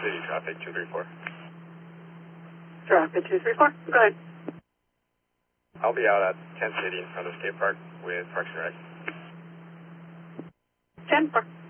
City traffic 234. Traffic 234. Go ahead. I'll be out at Kent City in front of skate park with Parks and Rec. 10-4.